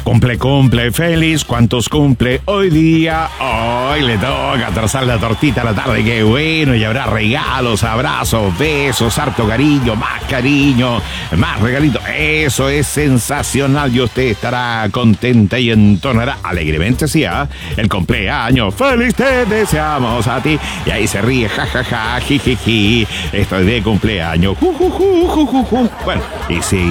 Cumple, feliz, ¿cuántos cumple hoy día? Hoy le toca trazar la tortita a la tarde, qué bueno, y habrá regalos, abrazos, besos, harto cariño, más regalitos. Eso es sensacional y usted estará contenta y entonará alegremente, sí, el cumpleaños. ¡Feliz te deseamos a ti! Y ahí se ríe, jajaja, jijiji, estoy de cumpleaños, Bueno, y si